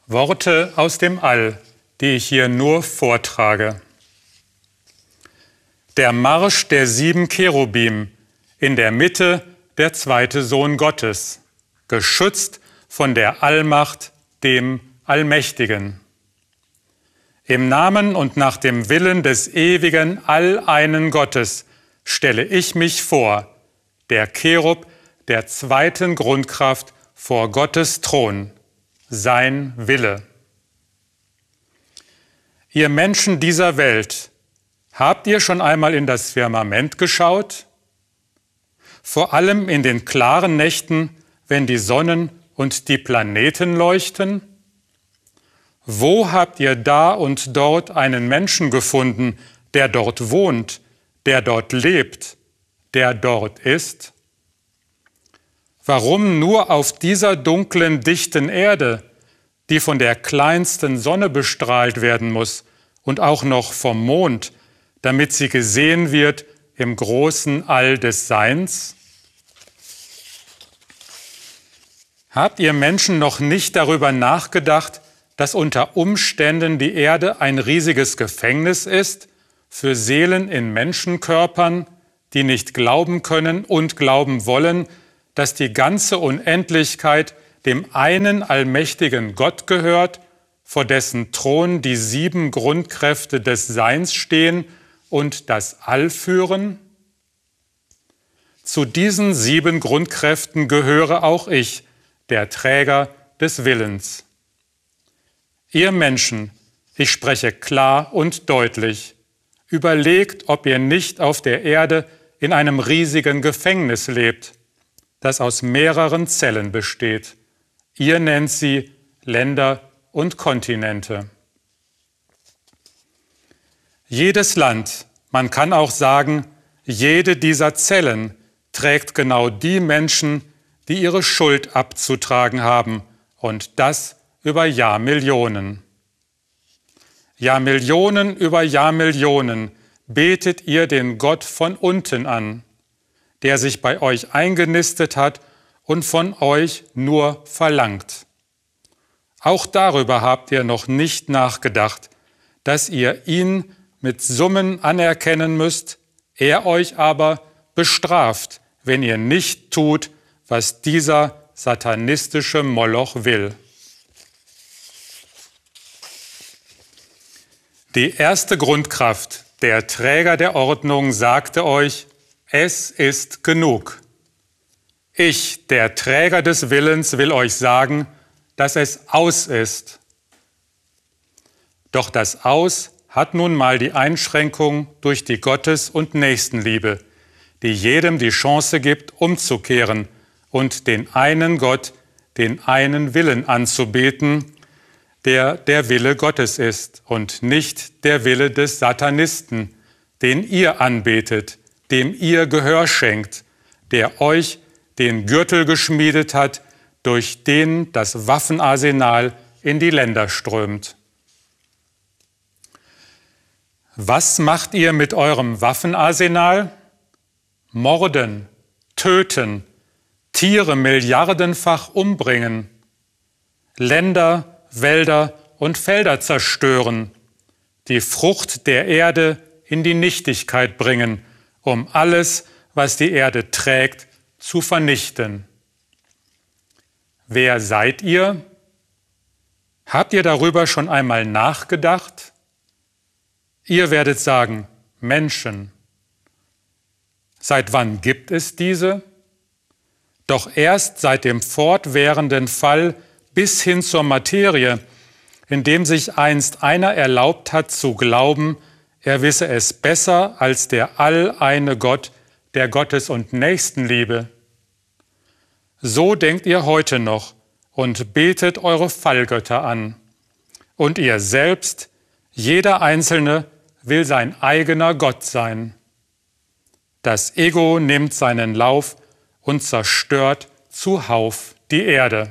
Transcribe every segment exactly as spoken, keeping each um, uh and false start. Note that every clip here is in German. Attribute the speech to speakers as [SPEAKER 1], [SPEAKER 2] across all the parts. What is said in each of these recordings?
[SPEAKER 1] Worte aus dem All, die ich hier nur vortrage. Der Marsch der sieben Cherubim, in der Mitte der zweite Sohn Gottes, geschützt von der Allmacht, dem Allmächtigen. Im Namen und nach dem Willen des ewigen, alleinen Gottes stelle ich mich vor, der Cherub der zweiten Grundkraft vor Gottes Thron, sein Wille. Ihr Menschen dieser Welt, habt ihr schon einmal in das Firmament geschaut? Vor allem in den klaren Nächten, wenn die Sonnen und die Planeten leuchten? Wo habt ihr da und dort einen Menschen gefunden, der dort wohnt, der dort lebt, der dort ist? Warum nur auf dieser dunklen, dichten Erde, die von der kleinsten Sonne bestrahlt werden muss und auch noch vom Mond, damit sie gesehen wird im großen All des Seins? Habt ihr Menschen noch nicht darüber nachgedacht, dass unter Umständen die Erde ein riesiges Gefängnis ist für Seelen in Menschenkörpern, die nicht glauben können und glauben wollen, dass die ganze Unendlichkeit dem einen allmächtigen Gott gehört, vor dessen Thron die sieben Grundkräfte des Seins stehen und das All führen? Zu diesen sieben Grundkräften gehöre auch ich, der Träger des Willens. Ihr Menschen, ich spreche klar und deutlich, überlegt, ob ihr nicht auf der Erde in einem riesigen Gefängnis lebt, das aus mehreren Zellen besteht. Ihr nennt sie Länder und Kontinente. Jedes Land, man kann auch sagen, jede dieser Zellen trägt genau die Menschen, die ihre Schuld abzutragen haben, und das über Jahrmillionen. Jahrmillionen über Jahrmillionen betet ihr den Gott von unten an, der sich bei euch eingenistet hat und von euch nur verlangt. Auch darüber habt ihr noch nicht nachgedacht, dass ihr ihn mit Summen anerkennen müsst, er euch aber bestraft, wenn ihr nicht tut, was dieser satanistische Moloch will. Die erste Grundkraft, der Träger der Ordnung, sagte euch: Es ist genug. Ich, der Träger des Willens, will euch sagen, dass es aus ist. Doch das Aus hat nun mal die Einschränkung durch die Gottes- und Nächstenliebe, die jedem die Chance gibt, umzukehren und den einen Gott, den einen Willen anzubeten, der der Wille Gottes ist und nicht der Wille des Satanisten, den ihr anbetet, dem ihr Gehör schenkt, der euch den Gürtel geschmiedet hat, durch den das Waffenarsenal in die Länder strömt. Was macht ihr mit eurem Waffenarsenal? Morden, töten, Tiere milliardenfach umbringen, Länder, Wälder und Felder zerstören, die Frucht der Erde in die Nichtigkeit bringen, um alles, was die Erde trägt, zu vernichten. Wer seid ihr? Habt ihr darüber schon einmal nachgedacht? Ihr werdet sagen, Menschen. Seit wann gibt es diese? Doch erst seit dem fortwährenden Fall bis hin zur Materie, in dem sich einst einer erlaubt hat zu glauben, er wisse es besser als der alleine Gott, der Gottes- und Nächstenliebe. So denkt ihr heute noch und betet eure Fallgötter an. Und ihr selbst, jeder Einzelne, will sein eigener Gott sein. Das Ego nimmt seinen Lauf und zerstört zuhauf die Erde.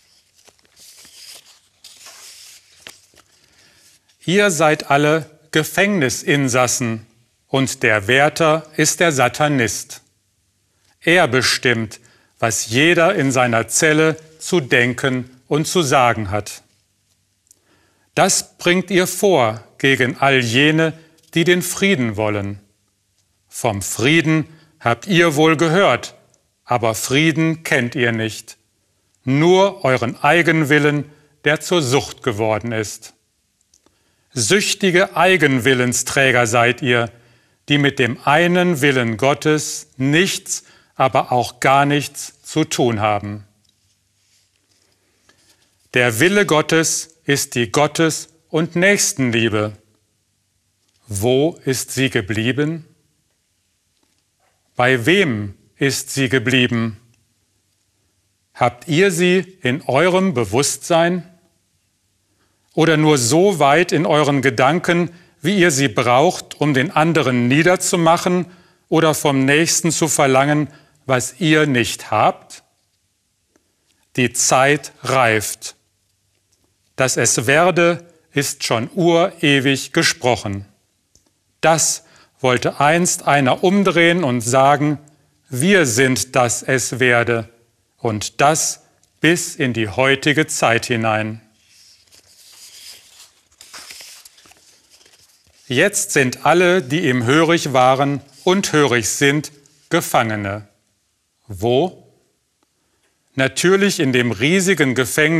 [SPEAKER 1] Ihr seid alle Gefängnisinsassen und der Wärter ist der Satanist. Er bestimmt, was jeder in seiner Zelle zu denken und zu sagen hat. Das bringt ihr vor gegen all jene, die den Frieden wollen. Vom Frieden habt ihr wohl gehört, aber Frieden kennt ihr nicht. Nur euren Eigenwillen, der zur Sucht geworden ist. Süchtige Eigenwillensträger seid ihr, die mit dem einen Willen Gottes nichts, aber auch gar nichts zu tun haben. Der Wille Gottes ist die Gottes- und Nächstenliebe. Wo ist sie geblieben? Bei wem ist sie geblieben? Habt ihr sie in eurem Bewusstsein? Oder nur so weit in euren Gedanken, wie ihr sie braucht, um den anderen niederzumachen oder vom Nächsten zu verlangen, was ihr nicht habt? Die Zeit reift. Dass es werde, ist schon urewig gesprochen. Das wollte einst einer umdrehen und sagen, wir sind das es werde, und das bis in die heutige Zeit hinein. Jetzt sind alle, die ihm hörig waren und hörig sind, Gefangene. Wo? Natürlich in dem riesigen Gefängnis